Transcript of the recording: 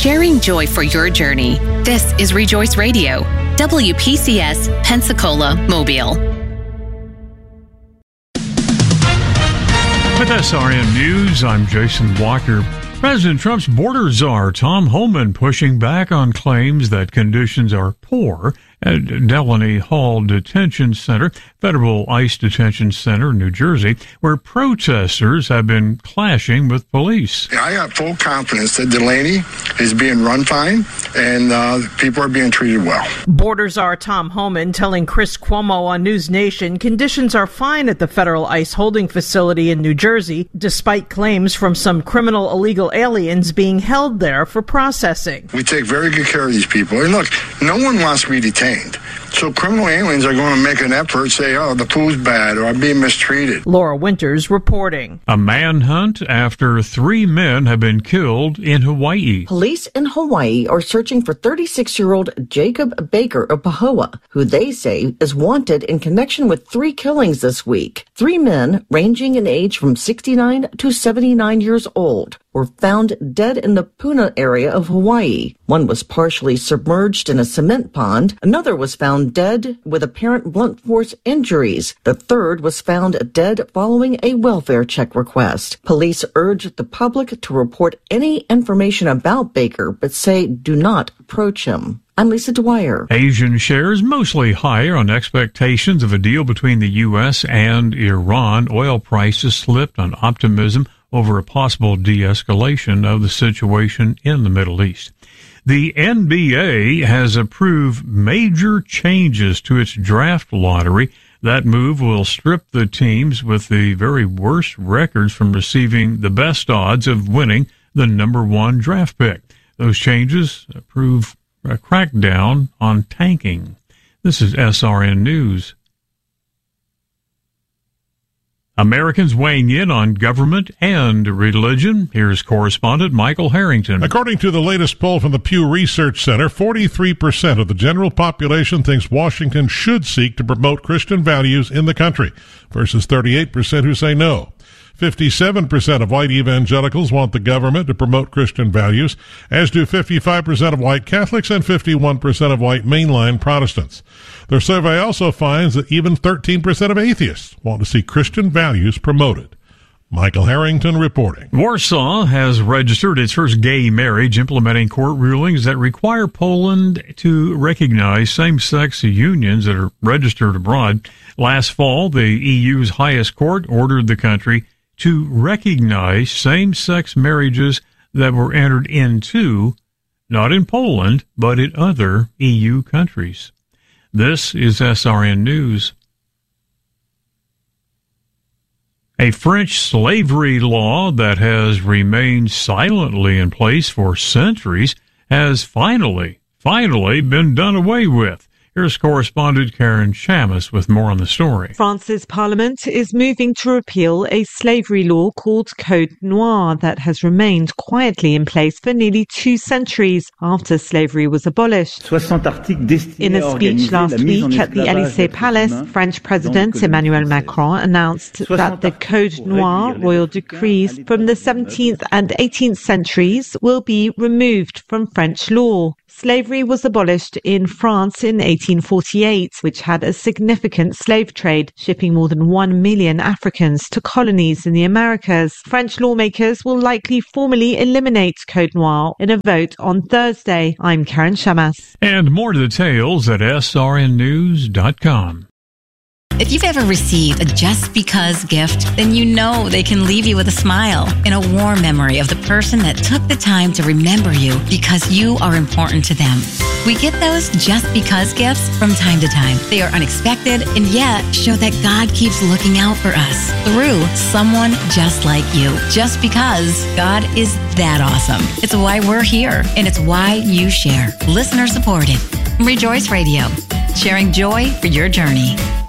sharing joy for your journey. This is Rejoice Radio, WPCS, Pensacola, Mobile. With SRN News, I'm Jason Walker. President Trump's border czar, Tom Homan, pushing back on claims that conditions are poor at Delaney Hall Detention Center, federal ICE detention center in New Jersey, where protesters have been clashing with police. I got full confidence that Delaney is being run fine and people are being treated well. Border czar Tom Homan telling Chris Cuomo on News Nation conditions are fine at the federal ICE holding facility in New Jersey, despite claims from some criminal illegal aliens being held there for processing. We take very good care of these people. And look, no one wants to be detained. So criminal aliens are going to make an effort, say, oh, the food's bad or I'm being mistreated. Laura Winters reporting. A manhunt after 3 men have been killed in Hawaii. Police in Hawaii are searching for 36-year-old Jacob Baker of Pahoa, who they say is wanted in connection with 3 killings this week. 3 men, ranging in age from 69 to 79 years old, were found dead in the Puna area of Hawaii. One was partially submerged in a cement pond. Another was found dead with apparent blunt force injuries. The third was found dead following a welfare check request. Police urge the public to report any information about Baker, but say do not approach him. I'm Lisa Dwyer. Asian shares mostly higher on expectations of a deal between the U.S. and Iran. Oil prices slipped on optimism over a possible de-escalation of the situation in the Middle East. The NBA has approved major changes to its draft lottery. That move will strip the teams with the very worst records from receiving the best odds of winning the number 1 draft pick. Those changes approve a crackdown on tanking. This is SRN News. Americans weighing in on government and religion. Here's correspondent Michael Harrington. According to the latest poll from the Pew Research Center, 43% of the general population thinks Washington should seek to promote Christian values in the country, versus 38% who say no. 57% of white evangelicals want the government to promote Christian values, as do 55% of white Catholics and 51% of white mainline Protestants. Their survey also finds that even 13% of atheists want to see Christian values promoted. Michael Harrington reporting. Warsaw has registered its first gay marriage, implementing court rulings that require Poland to recognize same-sex unions that are registered abroad. Last fall, the EU's highest court ordered the country to recognize same-sex marriages that were entered into, not in Poland, but in other EU countries. This is SRN News. A French slavery law that has remained silently in place for centuries has finally been done away with. Here's correspondent Karen Chamis with more on the story. France's parliament is moving to repeal a slavery law called Code Noir that has remained quietly in place for nearly 2 centuries after slavery was abolished. In a speech last week at the Élysée Palace, French President Emmanuel Macron announced that the Code Noir royal decrees from the 17th and 18th centuries will be removed from French law. Slavery was abolished in France in 1848, which had a significant slave trade, shipping more than 1 million Africans to colonies in the Americas. French lawmakers will likely formally eliminate Code Noir in a vote on Thursday. I'm Karen Chamas. And more details at srnnews.com. If you've ever received a Just Because gift, then you know they can leave you with a smile and a warm memory of the person that took the time to remember you because you are important to them. We get those Just Because gifts from time to time. They are unexpected and yet show that God keeps looking out for us through someone just like you. Just because God is that awesome. It's why we're here, and it's why you share. Listener supported. Rejoice Radio, sharing joy for your journey.